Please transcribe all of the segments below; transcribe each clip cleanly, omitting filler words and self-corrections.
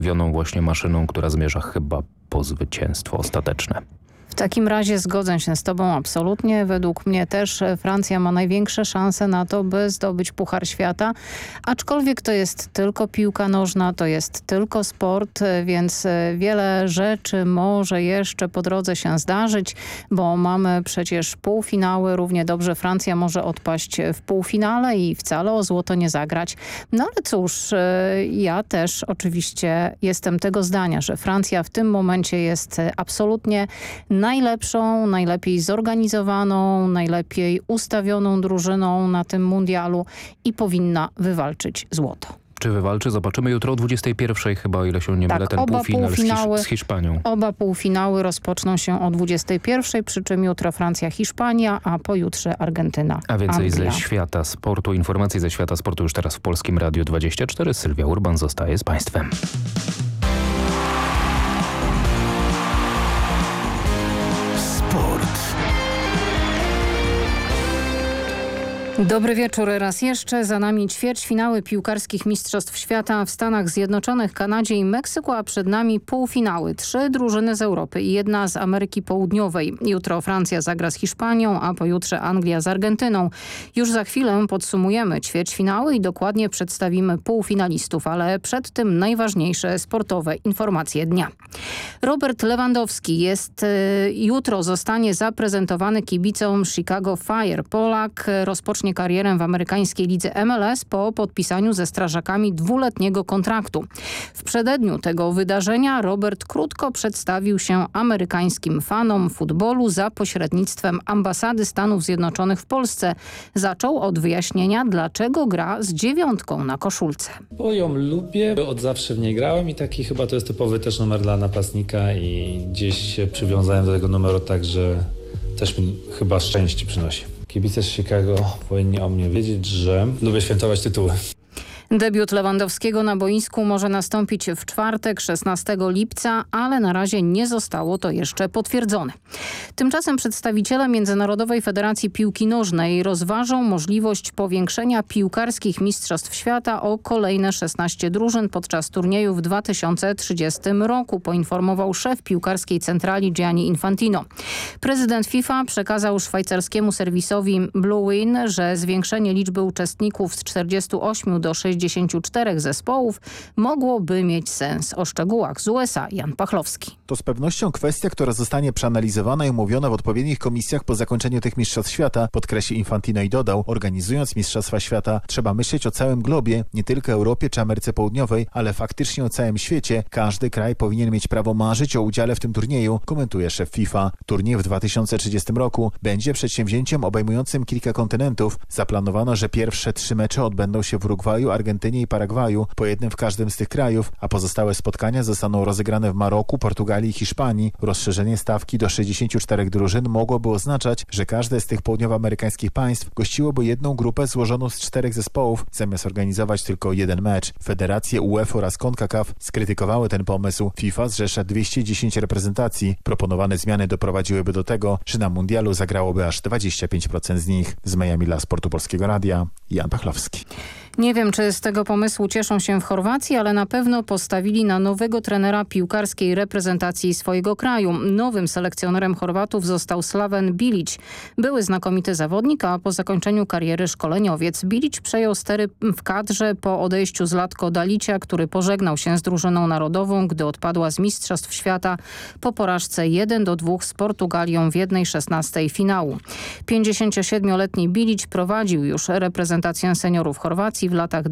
wioną właśnie maszyną, która zmierza chyba po zwycięstwo ostateczne. W takim razie zgodzę się z tobą absolutnie. Według mnie też Francja ma największe szanse na to, by zdobyć Puchar Świata. Aczkolwiek to jest tylko piłka nożna, to jest tylko sport, więc wiele rzeczy może jeszcze po drodze się zdarzyć, bo mamy przecież półfinały. Równie dobrze Francja może odpaść w półfinale i wcale o złoto nie zagrać. No ale cóż, ja też oczywiście jestem tego zdania, że Francja w tym momencie jest absolutnie najlepszą, najlepiej zorganizowaną, najlepiej ustawioną drużyną na tym mundialu i powinna wywalczyć złoto. Czy wywalczy? Zobaczymy jutro o 21:00 chyba, o ile się nie mylę, ten półfinał z Hiszpanią. Oba półfinały rozpoczną się o 21:00, przy czym jutro Francja-Hiszpania, a pojutrze Argentyna. A więcej Anglia. ze świata sportu, informacji ze świata sportu już teraz w Polskim Radiu 24. Sylwia Urban zostaje z Państwem. Dobry wieczór raz jeszcze. Za nami ćwierćfinały piłkarskich Mistrzostw Świata w Stanach Zjednoczonych, Kanadzie i Meksyku, a przed nami półfinały. 3 drużyny z Europy i 1 z Ameryki Południowej. Jutro Francja zagra z Hiszpanią, a pojutrze Anglia z Argentyną. Już za chwilę podsumujemy ćwierćfinały i dokładnie przedstawimy półfinalistów, ale przed tym najważniejsze sportowe informacje dnia. Robert Lewandowski jutro zostanie zaprezentowany kibicom Chicago Fire. Polak rozpocznie karierę w amerykańskiej lidze MLS po podpisaniu ze strażakami 2-letniego kontraktu. W przededniu tego wydarzenia Robert krótko przedstawił się amerykańskim fanom futbolu za pośrednictwem ambasady Stanów Zjednoczonych w Polsce. Zaczął od wyjaśnienia, dlaczego gra z 9 na koszulce. Bo ją lubię, od zawsze w niej grałem i taki chyba to jest typowy też numer dla napastnika i gdzieś się przywiązałem do tego numeru, także też mi chyba szczęście przynosi. Kibice z Chicago powinni o mnie wiedzieć, że lubię świętować tytuły. Debiut Lewandowskiego na boisku może nastąpić w czwartek, 16 lipca, ale na razie nie zostało to jeszcze potwierdzone. Tymczasem przedstawiciele Międzynarodowej Federacji Piłki Nożnej rozważą możliwość powiększenia piłkarskich Mistrzostw Świata o kolejne 16 drużyn podczas turnieju w 2030 roku, poinformował szef piłkarskiej centrali Gianni Infantino. Prezydent FIFA przekazał szwajcarskiemu serwisowi Blue Win, że zwiększenie liczby uczestników z 48 do 64 zespołów mogłoby mieć sens. O szczegółach z USA Jan Pachlowski. To z pewnością kwestia, która zostanie przeanalizowana i omówiona w odpowiednich komisjach po zakończeniu tych Mistrzostw Świata, podkreślił Infantino i dodał: organizując Mistrzostwa Świata trzeba myśleć o całym globie, nie tylko Europie czy Ameryce Południowej, ale faktycznie o całym świecie. Każdy kraj powinien mieć prawo marzyć o udziale w tym turnieju, komentuje szef FIFA. Turniej w 2030 roku będzie przedsięwzięciem obejmującym kilka kontynentów. Zaplanowano, że pierwsze 3 mecze odbędą się w Urugwaju, Argentynie i Paragwaju, po jednym w każdym z tych krajów, a pozostałe spotkania zostaną rozegrane w Maroku, Portugalii i Hiszpanii. Rozszerzenie stawki do 64 drużyn mogłoby oznaczać, że każde z tych południowoamerykańskich państw gościłoby jedną grupę złożoną z 4 zespołów, zamiast organizować tylko jeden mecz. Federacje UEFA oraz CONCACAF skrytykowały ten pomysł. FIFA zrzesza 210 reprezentacji. Proponowane zmiany doprowadziłyby do tego, że na mundialu zagrałoby aż 25% z nich. Z Miami dla Sportu Polskiego Radia, Jan Pachlowski. Nie wiem, czy z tego pomysłu cieszą się w Chorwacji, ale na pewno postawili na nowego trenera piłkarskiej reprezentacji swojego kraju. Nowym selekcjonerem Chorwatów został Slaven Bilić. Były znakomity zawodnik, a po zakończeniu kariery szkoleniowiec. Bilić przejął stery w kadrze po odejściu Zlatko Dalicia, który pożegnał się z drużyną narodową, gdy odpadła z Mistrzostw Świata po porażce 1-2 z Portugalią w 1/16 finału. 57-letni Bilić prowadził już reprezentację seniorów Chorwacji w latach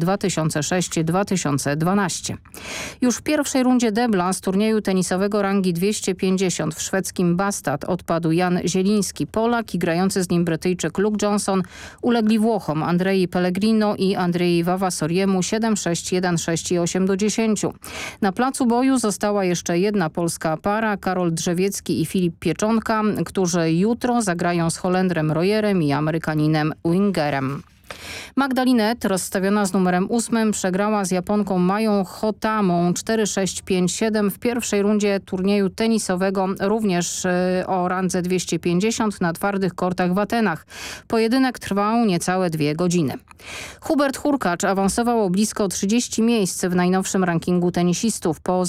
2006-2012. Już w pierwszej rundzie debla z turnieju tenisowego rangi 250 w szwedzkim Bastad odpadł Jan Zieliński. Polak i grający z nim Brytyjczyk Luke Johnson ulegli Włochom Andrei Pellegrino i Andrei Vavasoriemu 7-6, 1-6 i 8-10. Na placu boju została jeszcze jedna polska para, Karol Drzewiecki i Filip Pieczonka, którzy jutro zagrają z Holendrem Royerem i Amerykaninem Wingerem. Magdalinet, rozstawiona z numerem 8, przegrała z Japonką Mają Hotamą 4-6-5-7 w pierwszej rundzie turnieju tenisowego, również o randze 250 na twardych kortach w Atenach. Pojedynek trwał niecałe 2 godziny. Hubert Hurkacz awansował o blisko 30 miejsc w najnowszym rankingu tenisistów. Po